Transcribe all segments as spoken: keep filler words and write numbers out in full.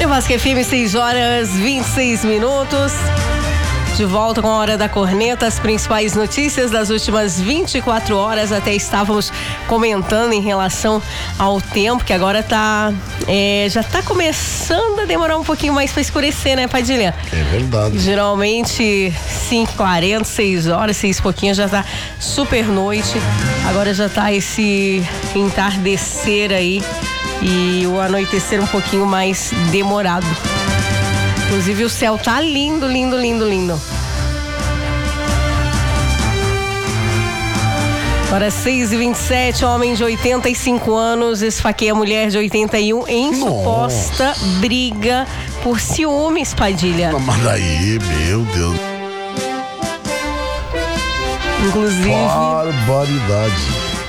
Nevasca F M, seis horas e vinte e seis minutos. De volta com a Hora da Corneta, as principais notícias das últimas vinte e quatro horas. Até estávamos comentando em relação ao tempo, que agora tá, é, já tá começando a demorar um pouquinho mais para escurecer, né, Padilha? É verdade. Geralmente cinco e quarenta, seis horas, seis e pouquinho já tá super noite. Agora já tá esse entardecer aí e o anoitecer um pouquinho mais demorado. Inclusive o céu tá lindo, lindo, lindo, lindo. Agora seis e vinte e sete, homem de oitenta e cinco anos esfaqueia mulher de oitenta e um em Nossa. suposta briga por ciúmes, Padilha. Mas daí, meu Deus. Inclusive, barbaridade.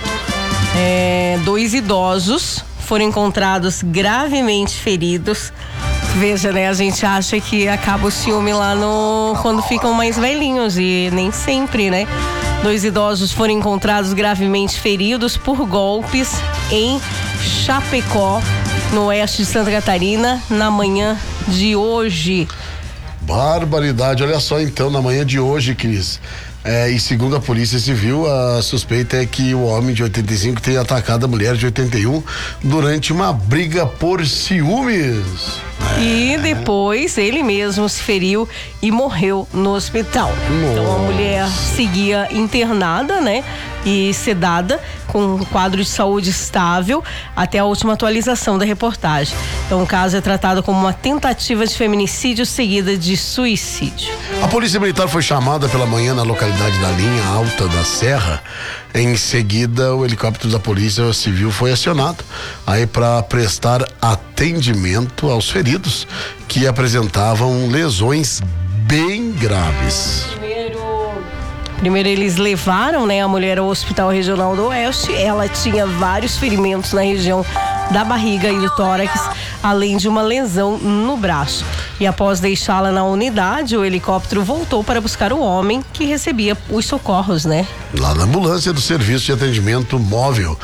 é, dois idosos foram encontrados gravemente feridos. Veja, né? A gente acha que acaba o ciúme lá no quando ficam mais velhinhos e nem sempre, né? Dois idosos foram encontrados gravemente feridos por golpes em Chapecó, no oeste de Santa Catarina, na manhã de hoje. Barbaridade. Olha só, então, na manhã de hoje, Cris. É, e segundo a Polícia Civil, a suspeita é que o homem de oitenta e cinco tenha atacado a mulher de oitenta e um durante uma briga por ciúmes. E depois ele mesmo se feriu e morreu no hospital. Nossa. Então a mulher seguia internada, né? E sedada, com um quadro de saúde estável, até a última atualização da reportagem. Então o caso é tratado como uma tentativa de feminicídio seguida de suicídio. A Polícia Militar foi chamada pela manhã na localidade da Linha Alta da Serra. Em seguida, o helicóptero da Polícia Civil foi acionado aí para prestar atendimento aos feridos que apresentavam lesões bem graves. Primeiro eles levaram, né, a mulher ao Hospital Regional do Oeste. Ela tinha vários ferimentos na região da barriga e do tórax, além de uma lesão no braço. E após deixá-la na unidade, o helicóptero voltou para buscar o homem que recebia os socorros, né? Lá na ambulância do Serviço de Atendimento Móvel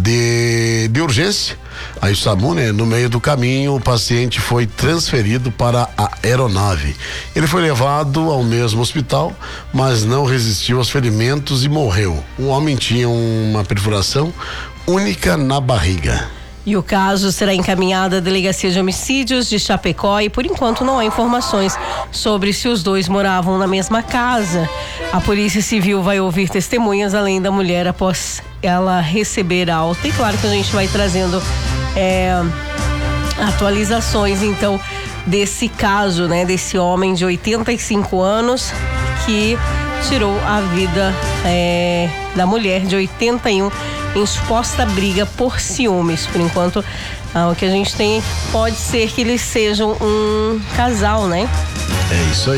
de, de Urgência, aí o SAMU, né? No meio do caminho, o paciente foi transferido para a aeronave. Ele foi levado ao mesmo hospital, mas não resistiu aos ferimentos e morreu. O homem tinha uma perfuração única na barriga. E o caso será encaminhado à Delegacia de Homicídios de Chapecó e, por enquanto, não há informações sobre se os dois moravam na mesma casa. A Polícia Civil vai ouvir testemunhas além da mulher após ela receber alta. E claro que a gente vai trazendo é, atualizações, então, desse caso, né? Desse homem de oitenta e cinco anos que tirou a vida é, da mulher de oitenta e um em suposta briga por ciúmes. Por enquanto, ah, o que a gente tem pode ser que eles sejam um casal, né? É isso aí.